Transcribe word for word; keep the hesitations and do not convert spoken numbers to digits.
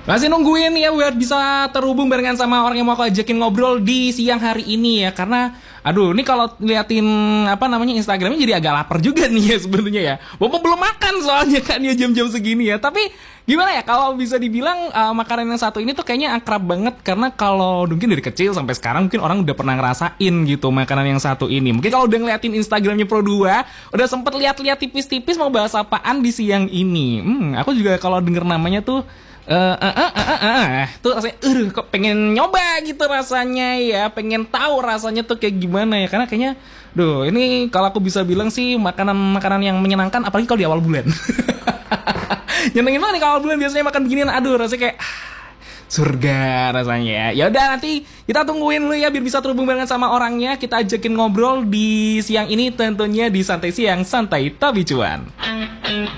Masih nungguin ya buat bisa terhubung barengan sama orang yang mau aku ajakin ngobrol di siang hari ini ya. Karena aduh, ini kalau liatin apa namanya Instagramnya jadi agak lapar juga nih ya sebenarnya ya. Bapak belum makan soalnya kan ya jam-jam segini ya. Tapi gimana ya kalau bisa dibilang uh, makanan yang satu ini tuh kayaknya akrab banget. Karena kalau mungkin dari kecil sampai sekarang mungkin orang udah pernah ngerasain gitu makanan yang satu ini. Mungkin kalau udah ngeliatin Instagramnya Pro dua, udah sempet lihat-lihat tipis-tipis mau bahas apaan di siang ini. Hmm, aku juga kalau denger namanya tuh Eh, eh, eh, eh, eh, eh, tuh rasanya, uh, kok pengen nyoba gitu rasanya ya, pengen tahu rasanya tuh kayak gimana ya, karena kayaknya, duh, ini kalau aku bisa bilang sih makanan-makanan yang menyenangkan, apalagi kalau di awal bulan. Nyenengin banget nih kalau awal bulan biasanya makan beginian, aduh, rasanya kayak ah, surga rasanya. Ya udah nanti kita tungguin dulu ya biar bisa terhubung banget sama orangnya, kita ajakin ngobrol di siang ini tentunya di Santai Siang Santai Tapi Cuan.